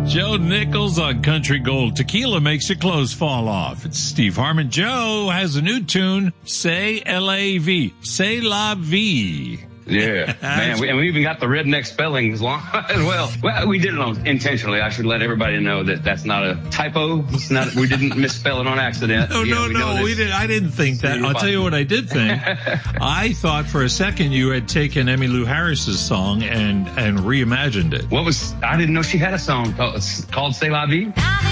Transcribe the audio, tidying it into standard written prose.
Joe Nichols on Country Gold. Tequila makes your clothes fall off. It's Steve Harmon. Joe has a new tune, Say L-A-V. Say la vie. Yeah, man, we even got the redneck spelling as well. Well, we did it intentionally. I should let everybody know that that's not a typo. It's not. We didn't misspell it on accident. No, we didn't. I didn't think that. I'll tell you what I did think. I thought for a second you had taken Emmylou Harris's song and reimagined it. I didn't know she had a song called "Say La Vie."